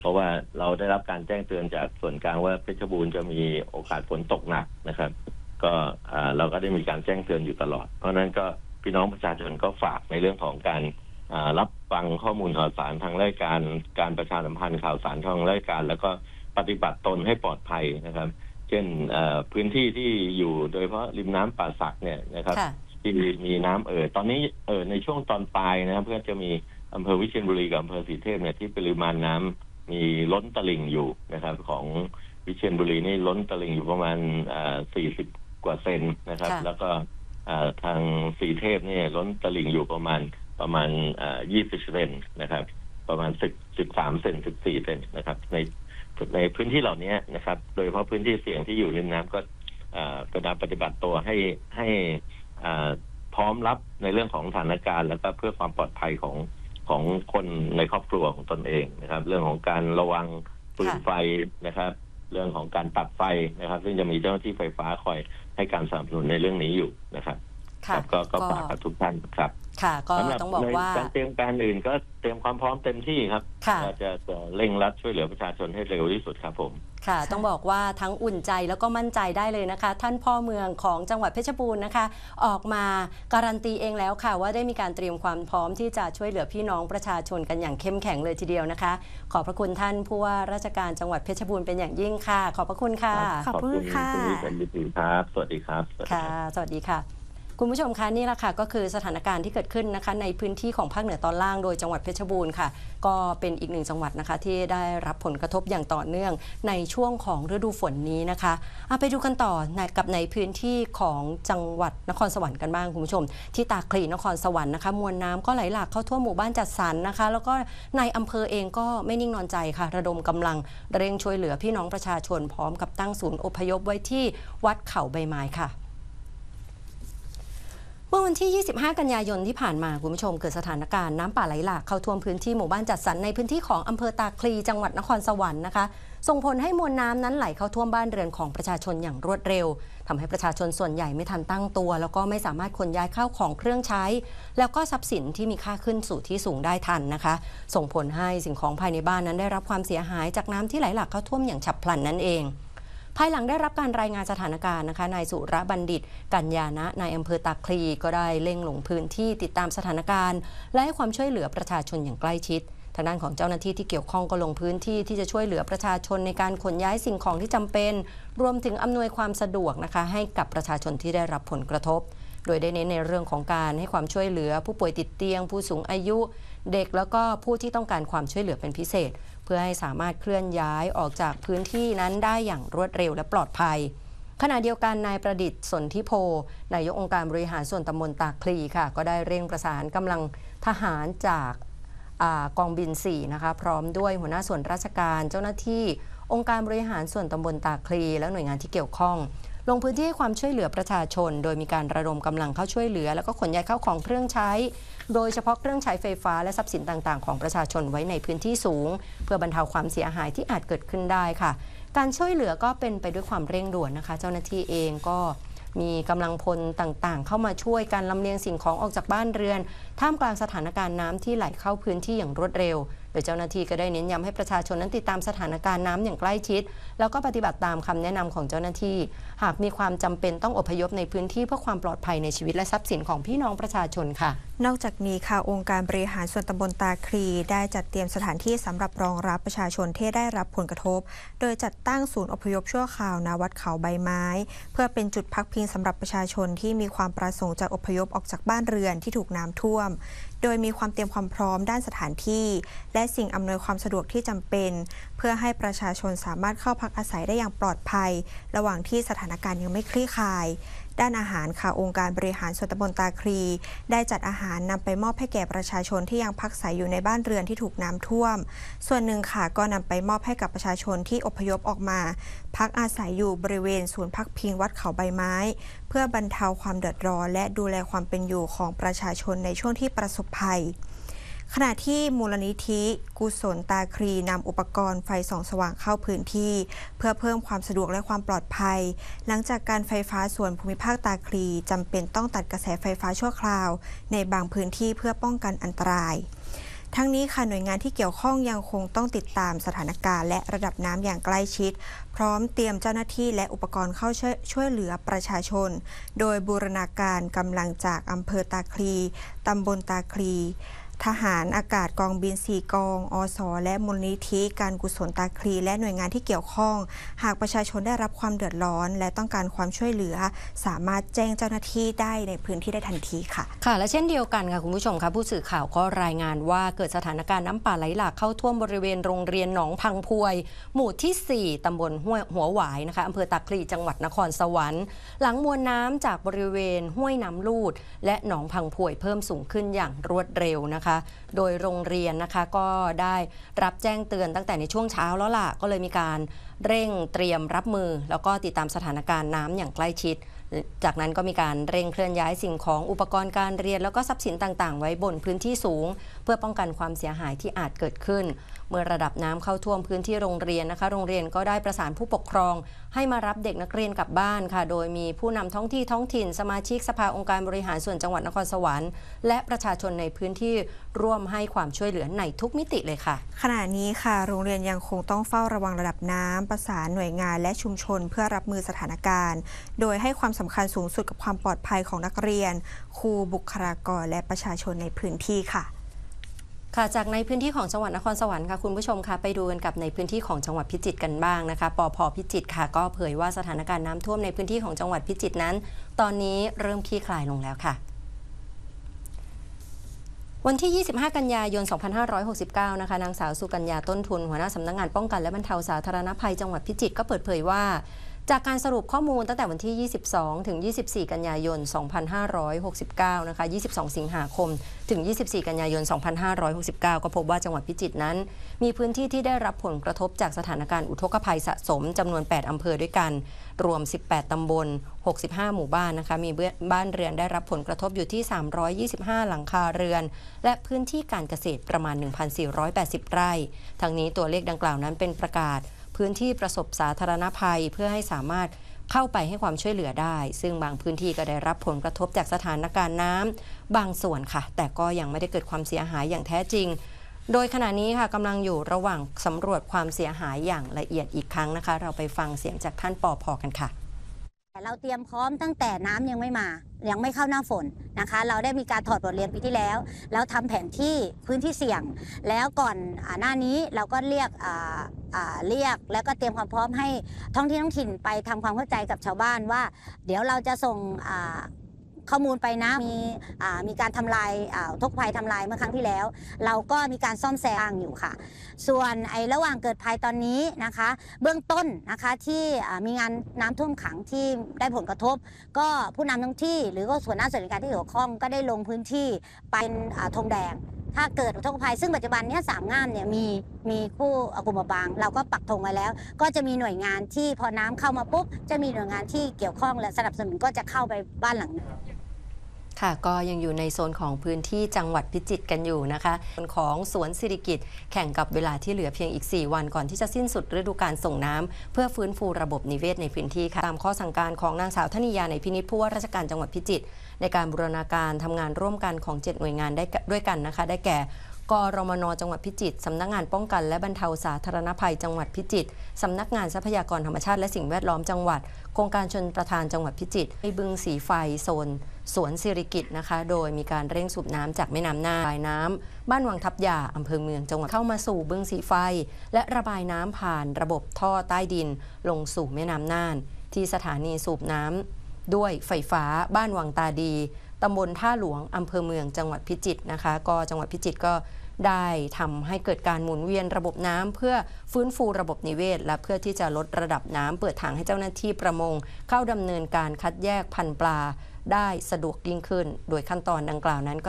เพราะว่าเราได้รับการแจ้งเตือนจากส่วนกลางว่าเพชรบูรณ์จะมีโอกาสฝนตกหนักนะครับก็เราก็ได้มีการแจ้งเตือนอยู่ตลอดเพราะนั้นก็พี่น้องประชาชนก็ฝากในเรื่องของการรับฟังข้อมูลข่าวสารทางรายการประชาสัมพันธ์ข่าวสารทางรายการแล้วก็ปฏิบัติตนให้ปลอดภัยนะครับเช่นพื้นที่ที่อยู่โดยเฉพาะริมน้ำป่าสักเนี่ยนะครับที่มีน้ำตอนนี้ในช่วงตอนปลายนะครับเพื่อจะมีอำเภอวิเชียรบุรีกับอำเภอศรีเทพเนี่ยที่ปริมาณน้ำมีล้นตลิ่งอยู่นะครับของวิเชียรบุรีนี่ล้นตลิ่งอยู่ประมาณ40 กว่าเซนนะครับแล้วก็ทางศรีเทพนี่ล้นตลิ่งอยู่ประมาณ20 เซนนะครับประมาณ13 เซน14 เซนนะครับในพื้นที่เหล่านี้นะครับโดยเฉพาะพื้นที่เสี่ยงที่อยู่ริมน้ำก็ปฏิบัติตัวให้พร้อมรับในเรื่องของสถานการณ์แล้วก็เพื่อความปลอดภัยของคนในครอบครัวของตนเองนะครับเรื่องของการระวังฟืนไฟนะครับเรื่องของการตัดไฟนะครับซึ่งจะมีเจ้าหน้าที่ไฟฟ้าคอยให้การสนับสนุนในเรื่องนี้อยู่นะครับก็ฝากกับทุกท่านครับค่ะก็ต้องบอกว่าการเตรียมการอื่นก็เตรียมความพร้อมเต็มที่ครับจะเร่งรัดช่วยเหลือประชาชนให้เร็วที่สุดครับผมค่ะต้องบอกว่าทั้งอุ่นใจแล้วก็มั่นใจได้เลยนะคะท่านพ่อเมืองของจังหวัดเพชรบูรณ์นะคะออกมาการันตีเองแล้วค่ะว่าได้มีการเตรียมความพร้อมที่จะช่วยเหลือพี่น้องประชาชนกันอย่างเข้มแข็งเลยทีเดียวนะคะขอบพระคุณท่านผู้ว่าราชการจังหวัดเพชรบูรณ์เป็นอย่างยิ่งค่ะขอบพระคุณค่ะขอบคุณค่ะคุณวิชัยครับสวัสดีครับค่ะสวัสดีค่ะคุณผู้ชมคะนี่แหละค่ะก็คือสถานการณ์ที่เกิดขึ้นนะคะในพื้นที่ของภาคเหนือตอนล่างโดยจังหวัดเพชรบูรณ์ค่ะก็เป็นอีกหนึ่งจังหวัดนะคะที่ได้รับผลกระทบอย่างต่อเนื่องในช่วงของฤดูฝนนี้นะคะไปดูกันต่อกับในพื้นที่ของจังหวัดนครสวรรค์กันบ้างคุณผู้ชมที่ตาคลีนครสวรรค์นะคะมวลน้ำก็ไหลหลากเข้าท่วมหมู่บ้านจัดสรรนะคะแล้วก็ในอำเภอเองก็ไม่นิ่งนอนใจค่ะระดมกำลังเร่งช่วยเหลือพี่น้องประชาชนพร้อมกับตั้งศูนย์อพยพไว้ที่วัดเขาใบไม้ค่ะเมื่อวันที่ 25 กันยายนที่ผ่านมาคุณผู้ชมเกิดสถานการณ์น้ำป่าไหลหลากเข้าท่วมพื้นที่หมู่บ้านจัดสรรในพื้นที่ของอำเภอตาคลีจังหวัดนครสวรรค์นะคะส่งผลให้มวลน้ำนั้นไหลเข้าท่วมบ้านเรือนของประชาชนอย่างรวดเร็วทำให้ประชาชนส่วนใหญ่ไม่ทันตั้งตัวแล้วก็ไม่สามารถขนย้ายข้าวของเครื่องใช้แล้วก็ทรัพย์สินที่มีค่าขึ้นสู่ที่สูงได้ทันนะคะส่งผลให้สิ่งของภายในบ้านนั้นได้รับความเสียหายจากน้ำที่ไหลหลากเข้าท่วมอย่างฉับพลันนั่นเองภายหลังได้รับการรายงานสถานการณ์นะคะนายสุรบัณฑิตกัญญานะนายอำเภอตาคลีก็ได้เร่งลงพื้นที่ติดตามสถานการณ์และให้ความช่วยเหลือประชาชนอย่างใกล้ชิดทางด้านของเจ้าหน้าที่ที่เกี่ยวข้องก็ลงพื้นที่ที่จะช่วยเหลือประชาชนในการขนย้ายสิ่งของที่จำเป็นรวมถึงอำนวยความสะดวกนะคะให้กับประชาชนที่ได้รับผลกระทบโดยได้เน้นในเรื่องของการให้ความช่วยเหลือผู้ป่วยติดเตียงผู้สูงอายุเด็กแล้วก็ผู้ที่ต้องการความช่วยเหลือเป็นพิเศษเพื่อให้สามารถเคลื่อนย้ายออกจากพื้นที่นั้นได้อย่างรวดเร็วและปลอดภัยขณะเดียวกันนายประดิษฐ์สนธิโพนายกองค์การบริหารส่วนตำบลตาคลีค่ะก็ได้เร่งประสานกำลังทหารจากกองบิน 4นะคะพร้อมด้วยหัวหน้าส่วนราชการเจ้าหน้าที่องค์การบริหารส่วนตำบลตาคลีและหน่วยงานที่เกี่ยวข้องลงพื้นที่ให้ความช่วยเหลือประชาชนโดยมีการระดมกำลังเข้าช่วยเหลือแล้วก็ขนย้ายเข้าของเครื่องใช้โดยเฉพาะเครื่องใช้ไฟฟ้าและทรัพย์สินต่างๆของประชาชนไว้ในพื้นที่สูงเพื่อบรรเทาความเสียหายที่อาจเกิดขึ้นได้ค่ะการช่วยเหลือก็เป็นไปด้วยความเร่งด่วนนะคะเจ้าหน้าที่เองก็มีกำลังพลต่างๆเข้ามาช่วยการลำเลียงสิ่งของออกจากบ้านเรือนท่ามกลางสถานการณ์น้ำที่ไหลเข้าพื้นที่อย่างรวดเร็วโดยเจ้าหน้าที่ก็ได้เน้นย้ำให้ประชาชนนั้นติดตามสถานการณ์น้ำอย่างใกล้ชิดแล้วก็ปฏิบัติตามคำแนะนำของเจ้าหน้าที่หากมีความจำเป็นต้องอพยพในพื้นที่เพื่อความปลอดภัยในชีวิตและทรัพย์สินของพี่น้องประชาชนค่ะนอกจากนี้ค่ะองค์การบริหารส่วนตำบลตาคลีได้จัดเตรียมสถานที่สำหรับรองรับประชาชนที่ได้รับผลกระทบโดยจัดตั้งศูนย์อพยพชั่วคราวณวัดเขาใบไม้เพื่อเป็นจุดพักพิงสำหรับประชาชนที่มีความประสงค์จะอพยพออกจากบ้านเรือนที่ถูกน้ำท่วมโดยมีความเตรียมความพร้อมด้านสถานที่และสิ่งอำนวยความสะดวกที่จำเป็นเพื่อให้ประชาชนสามารถเข้าพักอาศัยได้อย่างปลอดภัยระหว่างที่สถานการณ์ยังไม่คลี่คลายด้านอาหารค่ะองค์การบริหารส่วนตำบลตาคลีได้จัดอาหารนำไปมอบให้แก่ประชาชนที่ยังพักอาศัยอยู่ในบ้านเรือนที่ถูกน้ำท่วมส่วนหนึ่งค่ะก็นำไปมอบให้กับประชาชนที่อพยพออกมาพักอาศัยอยู่บริเวณศูนย์พักพิงวัดเขาใบไม้เพื่อบรรเทาความเดือดร้อนและดูแลความเป็นอยู่ของประชาชนในช่วงที่ประสบภัยขณะที่มูลนิธิกุศลตาคลีนำอุปกรณ์ไฟส่องสว่างเข้าพื้นที่เพื่อเพิ่มความสะดวกและความปลอดภัยหลังจากการไฟฟ้าส่วนภูมิภาคตาคลีจำเป็นต้องตัดกระแสไฟฟ้าชั่วคราวในบางพื้นที่เพื่อป้องกันอันตรายทั้งนี้ค่ะหน่วยงานที่เกี่ยวข้องยังคงต้องติดตามสถานการณ์และระดับน้ำอย่างใกล้ชิดพร้อมเตรียมเจ้าหน้าที่และอุปกรณ์เข้าช่วยเหลือประชาชนโดยบูรณาการกำลังจากอำเภอตาคลีตำบลตาคลีทหารอากาศกองบิน4กองอสและมูลนิธิการกุศลตาคลีและหน่วยงานที่เกี่ยวข้องหากประชาชนได้รับความเดือดร้อนและต้องการความช่วยเหลือสามารถแจ้งเจ้าหน้าที่ได้ในพื้นที่ได้ทันทีค่ะค่ะและเช่นเดียวกันค่ะคุณผู้ชมค่ะผู้สื่อข่าวก็รายงานว่าเกิดสถานการณ์น้ำป่าไหลหลากเข้าท่วมบริเวณโรงเรียนหนองพังพวยหมู่ที่4ตำบลหัวหวายนะคะอำเภอตาคลีจังหวัดนครสวรรค์หลังมวลน้ำจากบริเวณห้วยน้ำลูดและหนองพังพวยเพิ่มสูงขึ้นอย่างรวดเร็วนะคะโดยโรงเรียนนะคะก็ได้รับแจ้งเตือนตั้งแต่ในช่วงเช้าแล้วล่ะก็เลยมีการเร่งเตรียมรับมือแล้วก็ติดตามสถานการณ์น้ำอย่างใกล้ชิดจากนั้นก็มีการเร่งเคลื่อนย้ายสิ่งของอุปกรณ์การเรียนแล้วก็ทรัพย์สินต่างๆไว้บนพื้นที่สูงเพื่อป้องกันความเสียหายที่อาจเกิดขึ้นเมื่อระดับน้ำเข้าท่วมพื้นที่โรงเรียนนะคะโรงเรียนก็ได้ประสานผู้ปกครองให้มารับเด็กนักเรียนกลับบ้านค่ะโดยมีผู้นำท้องถิ่นสมาชิกสภาองค์การบริหารส่วนจังหวัดนครสวรรค์และประชาชนในพื้นที่ร่วมให้ความช่วยเหลือในทุกมิติเลยค่ะขณะนี้ค่ะโรงเรียนยังคงต้องเฝ้าระวังระดับน้ำประสานหน่วยงานและชุมชนเพื่อรับมือสถานการณ์โดยให้ความสำคัญสูงสุดกับความปลอดภัยของนักเรียนครูบุคลากรและประชาชนในพื้นที่ค่ะจากในพื้นที่ของจังหวัดนครสวรรค์ค่ะคุณผู้ชมค่ะไปดูกันกับในพื้นที่ของจังหวัดพิจิตรกันบ้างนะคะปภ.พิจิตรค่ะก็เผยว่าสถานการณ์น้ำท่วมในพื้นที่ของจังหวัดพิจิตรนั้นตอนนี้เริ่มคลี่คลายลงแล้วค่ะวันที่ 25 กันยายน 2569 นะคะนางสาวสุกัญญาต้นทุนหัวหน้าสำนักงานป้องกันและบรรเทาสาธารณภัยจังหวัดพิจิตรก็เปิดเผยว่าจากการสรุปข้อมูลตั้งแต่วันที่ 22 ถึง 24 กันยายน 2569 นะคะ 22 สิงหาคม ถึง 24 กันยายน 2569 ก็พบว่าจังหวัดพิจิตรนั้นมีพื้นที่ที่ได้รับผลกระทบจากสถานการณ์อุทกภัยสะสมจำนวน 8 อำเภอด้วยกันรวม 18 ตำบล 65 หมู่บ้านนะคะมีบ้านเรือนได้รับผลกระทบอยู่ที่ 325 หลังคาเรือนและพื้นที่การเกษตรประมาณ 1,480 ไร่ทั้งนี้ตัวเลขดังกล่าวนั้นเป็นประกาศพื้นที่ประสบสาธารณภัยเพื่อให้สามารถเข้าไปให้ความช่วยเหลือได้ซึ่งบางพื้นที่ก็ได้รับผลกระทบจากสถานการณ์น้ำบางส่วนค่ะแต่ก็ยังไม่ได้เกิดความเสียหายอย่างแท้จริงโดยขณะนี้ค่ะกำลังอยู่ระหว่างสำรวจความเสียหายอย่างละเอียดอีกครั้งนะคะเราไปฟังเสียงจากท่านปภ.กันค่ะเราเตรียมพร้อมตั้งแต่น้ำยังไม่มายังไม่เข้าหน้าฝนนะคะเราได้มีการถอดบทเรียนปีที่แล้วทำแผนที่พื้นที่เสี่ยงแล้วก่อนหน้านี้เราก็เรียกแล้วก็เตรียมความพร้อมให้ท้องถิ่นไปทำความเข้าใจกับชาวบ้านว่าเดี๋ยวเราจะส่งข้อมูลไปนะมีการทำลายอุทกภัยทำลายเมื่อครั้งที่แล้วเราก็มีการซ่อมแซมอยู่ค่ะส่วนระหว่างเกิดภัยตอนนี้นะคะเบื้องต้นนะคะที่มีงานน้ำท่วมขังที่ได้ผลกระทบก็ผู้นำท้องที่หรือก็ส่วนหน้าส่วนราชการที่เกี่ยวข้องก็ได้ลงพื้นที่เป็นธงแดงถ้าเกิดอุทกภัยซึ่งปัจจุบันนี้3 ง่ามเนี่ยมีผู้กลุ่มบางเราก็ปักธงไว้แล้วก็จะมีหน่วยงานที่พอน้ำเข้ามาปุ๊บจะมีหน่วยงานที่เกี่ยวข้องและสนับสนุนก็จะเข้าไปบ้านหลังค่ะก็ยังอยู่ในโซนของพื้นที่จังหวัดพิจิตรกันอยู่นะคะส่วนของสวนสิริกิติ์แข่งกับเวลาที่เหลือเพียงอีก4 วันก่อนที่จะสิ้นสุดฤดูกาลส่งน้ำเพื่อฟื้นฟูระบบนิเวศในพื้นที่ค่ะตามข้อสั่งการของนางสาวธนิยาในพินิจผู้ว่าราชการจังหวัดพิจิตรในการบูรณาการทำงานร่วมกันของ7 หน่วยงานได้ด้วยกันนะคะได้แก่กรมน.จังหวัดพิจิตรสำนักงานป้องกันและบรรเทาสาธารณภัยจังหวัดพิจิตรสำนักงานทรัพยากรธรรมชาติและสิ่งแวดล้อมจังหวัดโครงการชลประทานจังหวัดพิจิตรในบึงสีไฟโซนสวนสิริกิติ์นะคะโดยมีการเร่งสูบน้ำจากแม่น้ำน่านระบายน้ำบ้านวังทับยาอำเภอเมืองจังหวัดเข้ามาสู่บึงสีไฟและระบายน้ำผ่านระบบท่อใต้ดินลงสู่แม่น้ำน่านที่สถานีสูบน้ำด้วยไฟฟ้าบ้านวังตาดีตำบลท่าหลวงอำเภอเมืองจังหวัดพิจิตรนะคะก็จังหวัดพิจิตรก็ได้ทำให้เกิดการหมุนเวียนระบบน้ำเพื่อฟื้นฟูระบบนิเวศและเพื่อที่จะลดระดับน้ำเปิดทางให้เจ้าหน้าที่ประมงเข้าดำเนินการคัดแยกพันธุ์ปลาได้สะดวกยิ่งขึ้นโดยขั้นตอนดังกล่าวนั้นก็